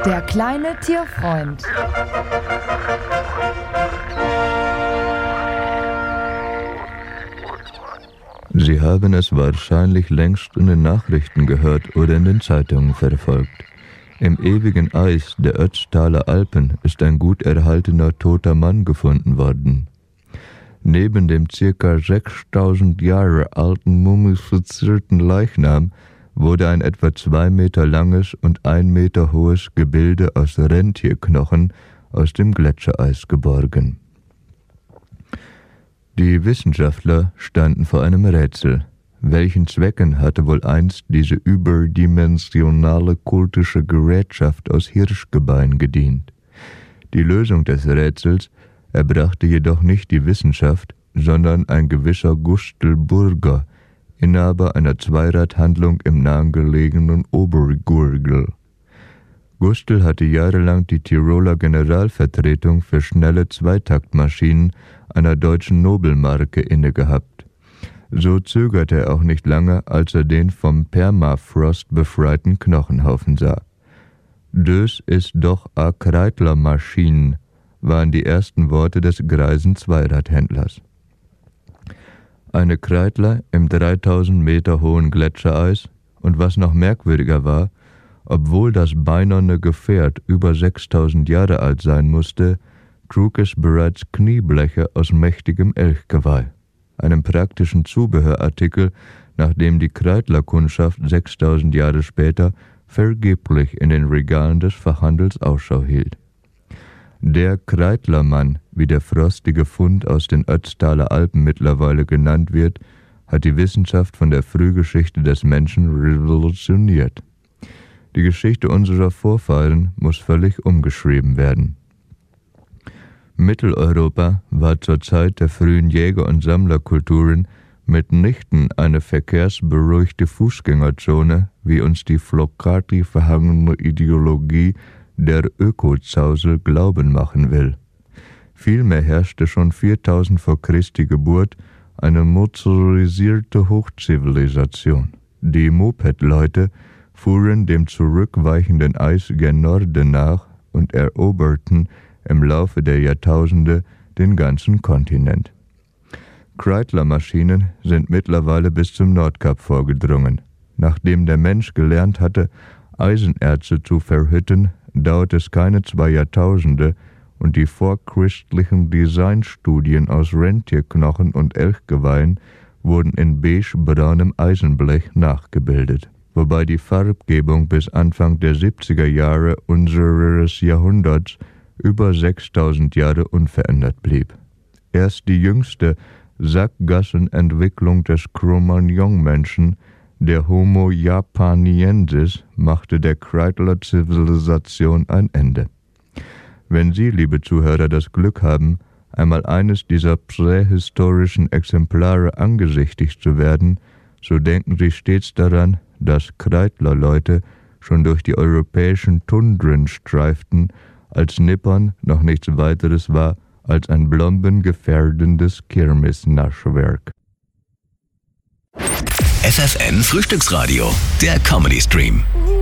Der kleine Tierfreund. Sie haben es wahrscheinlich längst in den Nachrichten gehört oder in den Zeitungen verfolgt. Im ewigen Eis der Ötztaler Alpen ist ein gut erhaltener toter Mann gefunden worden. Neben dem ca. 6000 Jahre alten mumifizierten Leichnam wurde ein etwa 2 Meter langes und 1 Meter hohes Gebilde aus Rentierknochen aus dem Gletschereis geborgen. Die Wissenschaftler standen vor einem Rätsel. Welchen Zwecken hatte wohl einst diese überdimensionale kultische Gerätschaft aus Hirschgebein gedient? Die Lösung des Rätsels erbrachte jedoch nicht die Wissenschaft, sondern ein gewisser Gustl Burger, Inhaber einer Zweiradhandlung im nahegelegenen Obergurgl. Gustl hatte jahrelang die Tiroler Generalvertretung für schnelle Zweitaktmaschinen einer deutschen Nobelmarke innegehabt. So zögerte er auch nicht lange, als er den vom Permafrost befreiten Knochenhaufen sah. »Dös ist doch a Kreidler-Maschinen«, waren die ersten Worte des greisen Zweiradhändlers. Eine Kreidler im 3000 Meter hohen Gletschereis und was noch merkwürdiger war, obwohl das beinerne Gefährt über 6000 Jahre alt sein musste, trug es bereits Kniebleche aus mächtigem Elchgeweih, einem praktischen Zubehörartikel, nach dem die Kreidler-Kundschaft 6000 Jahre später vergeblich in den Regalen des Fachhandels Ausschau hielt. Der Kreidlermann, wie der frostige Fund aus den Ötztaler Alpen mittlerweile genannt wird, hat die Wissenschaft von der Frühgeschichte des Menschen revolutioniert. Die Geschichte unserer Vorfahren muss völlig umgeschrieben werden. Mitteleuropa war zur Zeit der frühen Jäger- und Sammlerkulturen mitnichten eine verkehrsberuhigte Fußgängerzone, wie uns die Flocati verhangene Ideologie der Ökozausel glauben machen will. Vielmehr herrschte schon 4000 vor Christi Geburt eine motorisierte Hochzivilisation. Die Mopedleute fuhren dem zurückweichenden Eis gen Norden nach und eroberten im Laufe der Jahrtausende den ganzen Kontinent. Kreidler-Maschinen sind mittlerweile bis zum Nordkap vorgedrungen. Nachdem der Mensch gelernt hatte, Eisenerze zu verhütten, dauert es keine 2 Jahrtausende und die vorchristlichen Designstudien aus Rentierknochen und Elchgeweihen wurden in beige-braunem Eisenblech nachgebildet, wobei die Farbgebung bis Anfang der 70er Jahre unseres Jahrhunderts über 6000 Jahre unverändert blieb. Erst die jüngste Sackgassenentwicklung des Cro-Magnon-Menschen, der Homo japaniensis, machte der Kreidler-Zivilisation ein Ende. Wenn Sie, liebe Zuhörer, das Glück haben, einmal eines dieser prähistorischen Exemplare angesichtigt zu werden, so denken Sie stets daran, dass Kreidler-Leute schon durch die europäischen Tundren streiften, als Nippon noch nichts weiteres war als ein blombengefährdendes Kirmesnaschwerk. FFN Frühstücksradio, der Comedy Stream.